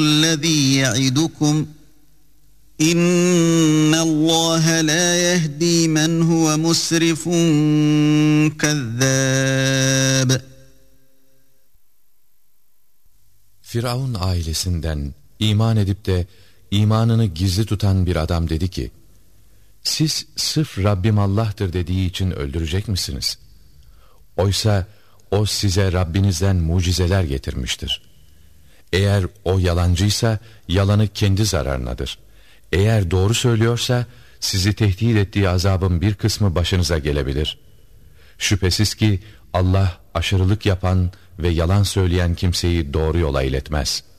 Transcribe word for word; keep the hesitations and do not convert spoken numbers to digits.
الذي يعدكم إن الله لا يهدي من هو مسرف كذاب. Firavun ailesinden iman edip de imanını gizli tutan bir adam dedi ki, siz sırf Rabbim Allah'tır dediği için öldürecek misiniz? Oysa o size Rabbinizden mucizeler getirmiştir. Eğer o yalancıysa yalanı kendi zararınadır. Eğer doğru söylüyorsa sizi tehdit ettiği azabın bir kısmı başınıza gelebilir. Şüphesiz ki Allah aşırılık yapan ve yalan söyleyen kimseyi doğru yola iletmez.